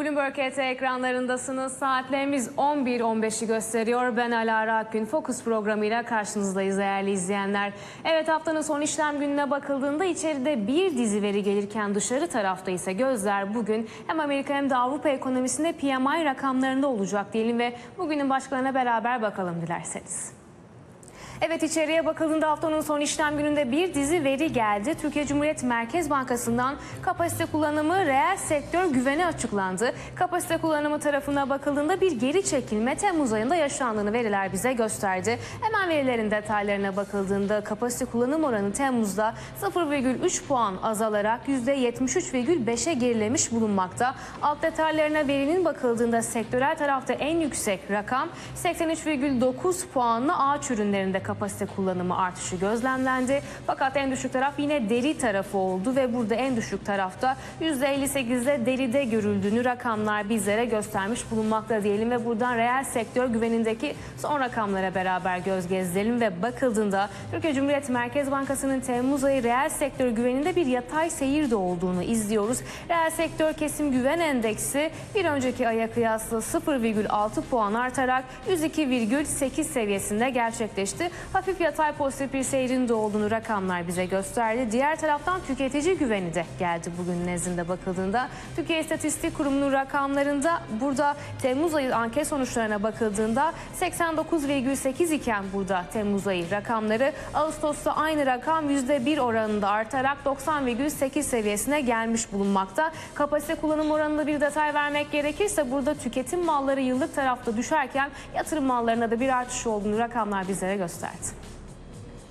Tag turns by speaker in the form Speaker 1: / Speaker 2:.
Speaker 1: Bloomberg HT ekranlarındasınız. Saatlerimiz 11.15'i gösteriyor. Ben Alara Akgün. Fokus programıyla karşınızdayız değerli izleyenler. Evet, haftanın son işlem gününe bakıldığında içeride bir dizi veri gelirken dışarı tarafta ise gözler bugün hem Amerika hem de Avrupa ekonomisinde PMI rakamlarında olacak diyelim ve bugünün başlıklarına beraber bakalım dilerseniz. Evet, içeriye bakıldığında haftanın son işlem gününde bir dizi veri geldi. Türkiye Cumhuriyet Merkez Bankası'ndan kapasite kullanımı, reel sektör güveni açıklandı. Kapasite kullanımı tarafına bakıldığında bir geri çekilme Temmuz ayında yaşandığını veriler bize gösterdi. Hemen verilerin detaylarına bakıldığında kapasite kullanım oranı Temmuz'da 0,3 puan azalarak %73,5'e gerilemiş bulunmakta. Alt detaylarına verinin bakıldığında sektörel tarafta en yüksek rakam 83,9 puanlı ağaç ürünlerinde kapasite kullanımı artışı gözlemlendi. Fakat en düşük taraf yine deri tarafı oldu ve burada en düşük tarafta %58'de deride görüldüğünü rakamlar bizlere göstermiş bulunmakta diyelim ve buradan reel sektör güvenindeki son rakamlara beraber göz gezdirelim ve bakıldığında Türkiye Cumhuriyet Merkez Bankası'nın Temmuz ayı reel sektör güveninde bir yatay seyirde olduğunu izliyoruz. Reel sektör kesim güven endeksi bir önceki aya kıyasla 0,6 puan artarak 102,8 seviyesinde gerçekleşti. Hafif yatay pozitif bir seyrin de olduğunu rakamlar bize gösterdi. Diğer taraftan tüketici güveni de geldi bugün nezdinde bakıldığında. Türkiye İstatistik Kurumu'nun rakamlarında burada Temmuz ayı anket sonuçlarına bakıldığında 89,8 iken burada Temmuz ayı rakamları Ağustos'ta aynı rakam %1 oranında artarak 90,8 seviyesine gelmiş bulunmakta. Kapasite kullanım oranında bir detay vermek gerekirse burada tüketim malları yıllık tarafta düşerken yatırım mallarına da bir artış olduğunu rakamlar bizlere gösterdi.